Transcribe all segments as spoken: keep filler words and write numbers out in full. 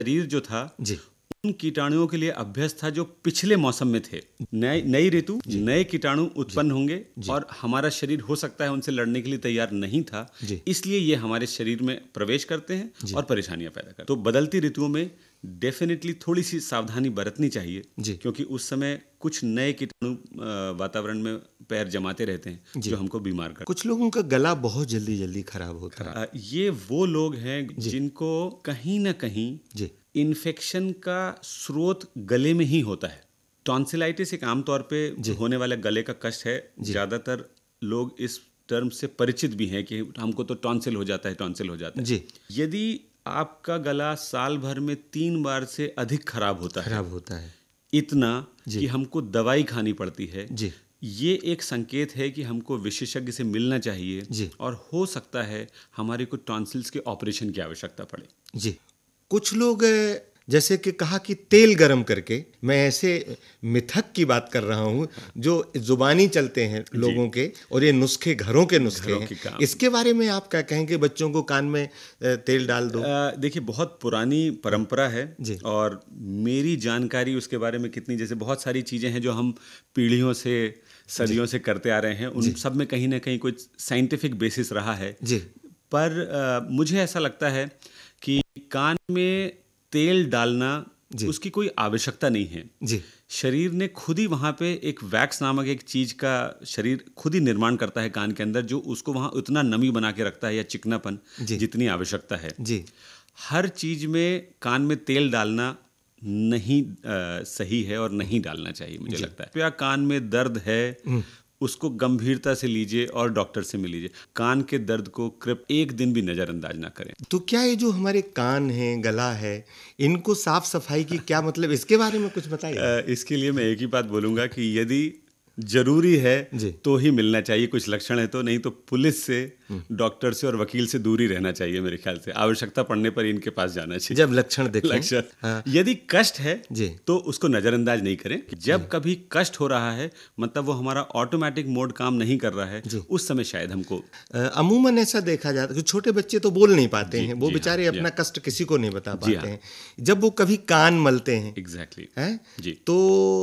शरीर जो था जी उन कीटाणुओं के लिए अभ्यस्त था जो पिछले मौसम में थे। नई नई ऋतु, नए कीटाणु उत्पन्न होंगे और हमारा शरीर हो सकता है उनसे लड़ने के लिए तैयार नहीं था, जी। इसलिए ये हमारे शरीर में प्रवेश करते हैं और परेशानियां पैदा करते हैं। तो बदलती ऋतुओं में डेफिनेटली थोड़ी सी सावधानी बरतनी चाहिए, जी। क्योंकि उस समय कुछ नए कीटाणु अ, वातावरण में पैर जमाते रहते हैं जो हमको बीमार करते कुछ लोगों का गला बहुत जल्दी जल्दी खराब होता है। हैं। अ, ये वो लोग हैं जिनको कहीं ना कहीं जी इन्फेक्शन का स्रोत गले में ही होता है। टॉन्सिलाइटिस एक आमतौर पे होने वाला गले का कष्ट है। ज़्यादातर लोग इस टर्म से परिचित भी हैं कि हमको तो टॉन्सिल हो जाता है, टॉन्सिल हो जाता है। जी यदि आपका गला साल भर में तीन बार से अधिक खराब होता है, खराब होता है इतना कि हमको दवाई खानी पड़ती है, जी ये एक संकेत है कि हमको विशेषज्ञ से मिलना चाहिए जी। और हो सकता है हमारे को टॉन्सिल्स के ऑपरेशन की आवश्यकता पड़े। जी कुछ लोग अ, जैसे कि कहा कि तेल गरम करके, मैं ऐसे मिथक की बात कर रहा हूँ जो जुबानी चलते हैं लोगों के, और ये नुस्खे घरों के नुस्खे घरों के हैं, काम। इसके बारे में आप क्या कहेंगे? बच्चों को कान में अ, तेल डाल दो। अ, देखिए, बहुत पुरानी परंपरा है जी। और मेरी जानकारी उसके बारे में कितनी, जैसे बहुत सारी चीज़ें हैं जो हम पीढ़ियों से, सदियों से करते आ रहे हैं, उन सब में कहीं ना कहीं कुछ साइंटिफिक बेसिस रहा है। जी पर अ, मुझे ऐसा लगता है कि कान में तेल डालना उसकी कोई आवश्यकता नहीं है। जी शरीर ने खुद ही वहाँ पे एक वैक्स नामक एक चीज़ का शरीर खुद ही निर्माण करता है कान के अंदर, जो उसको वहाँ उतना नमी बना के रखता है या चिकनापन जितनी आवश्यकता है। जी हर चीज़ में कान में तेल डालना नहीं आ, सही है और नहीं डालना चाहिए, मुझे लगता है। या कान में दर्द है, उसको गंभीरता से लीजिए और डॉक्टर से मिल लीजिए। कान के दर्द को कृपया एक दिन भी नज़रअंदाज ना करें। तो क्या ये जो हमारे कान हैं, गला है, इनको साफ सफाई की क्या मतलब, इसके बारे में कुछ बताइए। अ, इसके लिए मैं एक ही बात बोलूँगा कि यदि जरूरी है तो ही मिलना चाहिए, कुछ लक्षण है तो, नहीं तो पुलिस से, डॉक्टर से और वकील से दूरी रहना चाहिए। मेरे ख्याल से आवश्यकता पड़ने पर इनके पास जाना चाहिए जब लक्षण देखें। लक्षण हाँ। यदि कष्ट है जी। तो उसको नज़रअंदाज नहीं करें। जब कभी कष्ट हो रहा है, मतलब वो हमारा ऑटोमेटिक मोड काम नहीं कर रहा है, उस समय शायद हमको अ, अमूमन ऐसा देखा जाता है कि छोटे बच्चे तो बोल नहीं पाते हैं, वो बेचारे अपना कष्ट किसी को नहीं बता पाते हैं। जब वो कभी कान मलते हैं, एग्जैक्टली हैं जी, तो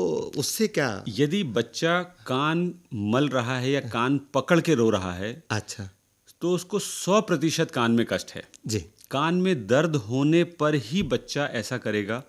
उससे क्या? यदि बच्चा कान मल रहा है या कान पकड़ के रो रहा है, अच्छा, तो उसको सौ प्रतिशत कान में कष्ट है जी। कान में दर्द होने पर ही बच्चा ऐसा करेगा।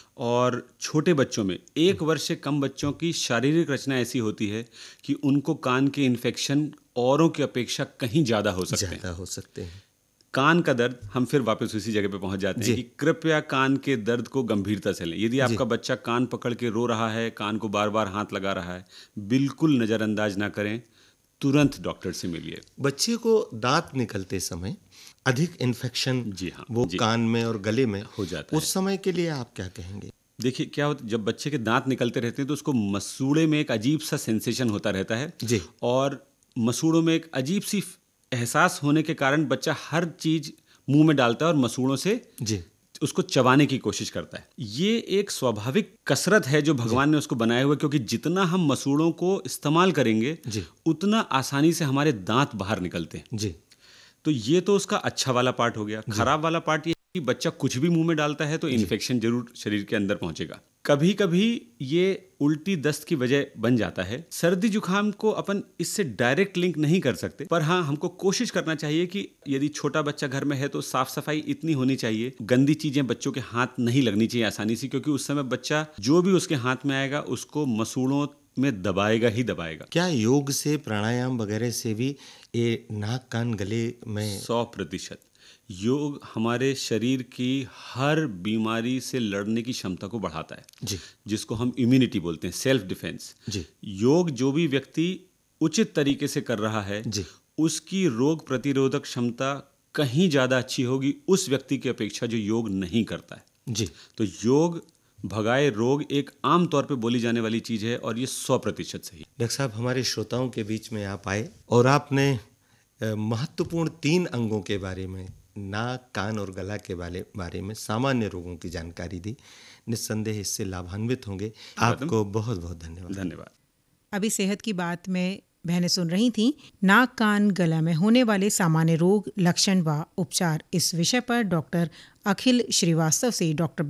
और छोटे बच्चों में, एक वर्ष से कम बच्चों की शारीरिक रचना ऐसी होती है कि उनको कान के इन्फेक्शन औरों की अपेक्षा कहीं ज़्यादा हो सकते हैं। ज़्यादा हो सकते हैं। कान का दर्द, हम फिर वापस उसी जगह पे पहुंच जाते हैं कि कृपया कान के दर्द को गंभीरता से लें। यदि आपका बच्चा कान पकड़ के रो रहा है, कान को बार बार हाथ लगा रहा है, बिल्कुल नज़रअंदाज ना करें, तुरंत डॉक्टर से मिलिए। बच्चे को दांत निकलते समय अधिक इन्फेक्शन जी हाँ, वो जी, कान में और गले में हो जाता है। उस समय के लिए आप क्या कहेंगे? देखिए, क्या होता है, जब बच्चे के दांत निकलते रहते हैं तो उसको मसूड़े में एक अजीब सा सेंसेशन होता रहता है जी। और मसूड़ों में एक अजीब सी एहसास होने के कारण बच्चा हर चीज मुंह में डालता है और मसूड़ों से जी उसको चबाने की कोशिश करता है। ये एक स्वाभाविक कसरत है जो भगवान ने उसको बनाया हुआ, क्योंकि जितना हम मसूड़ों को इस्तेमाल करेंगे जी। उतना आसानी से हमारे दांत बाहर निकलते हैं। जी। तो ये तो उसका अच्छा वाला पार्ट हो गया। खराब वाला पार्ट ये कि बच्चा कुछ भी मुंह में डालता है तो इन्फेक्शन जरूर शरीर के अंदर पहुंचेगा। कभी कभी ये उल्टी दस्त की वजह बन जाता है। सर्दी जुकाम को अपन इससे डायरेक्ट लिंक नहीं कर सकते, पर हाँ, हमको कोशिश करना चाहिए कि यदि छोटा बच्चा घर में है तो साफ सफाई इतनी होनी चाहिए, गंदी चीजें बच्चों के हाथ नहीं लगनी चाहिए आसानी से, क्योंकि उस समय बच्चा जो भी उसके हाथ में आएगा उसको मसूड़ों में दबाएगा ही दबाएगा। क्या योग से, प्राणायाम वगैरह से भी ये नाक कान गले में? सौ प्रतिशत योग हमारे शरीर की हर बीमारी से लड़ने की क्षमता को बढ़ाता है जी। जिसको हम इम्यूनिटी बोलते हैं, सेल्फ डिफेंस जी। योग जो भी व्यक्ति उचित तरीके से कर रहा है जी। उसकी रोग प्रतिरोधक क्षमता कहीं ज़्यादा अच्छी होगी उस व्यक्ति की अपेक्षा जो योग नहीं करता है। जी। तो योग भगाए रोग एक आम तौर पे बोली जाने वाली चीज़ है और ये सौ प्रतिशत सही। डॉक्टर साहब, हमारे श्रोताओं के बीच में आप आए और आपने महत्वपूर्ण तीन अंगों के बारे में, नाक, कान और गला के बारे बारे में सामान्य रोगों की जानकारी दी। निस्संदेह इससे लाभान्वित होंगे। आपको बहुत बहुत धन्यवाद। धन्यवाद। अभी सेहत की बात में बहनें सुन रही थीं नाक कान गला में होने वाले सामान्य रोग, लक्षण व उपचार। इस विषय पर डॉक्टर अखिल श्रीवास्तव से डॉक्टर